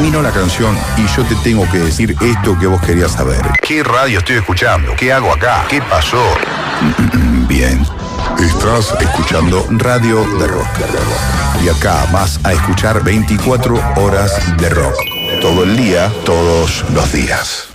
terminó la canción y yo te tengo que decir esto que vos querías saber. ¿Qué radio estoy escuchando? ¿Qué hago acá? ¿Qué pasó? Bien. Estás escuchando Radio de Rock. Y acá vas a escuchar 24 horas de rock. Todo el día, todos los días.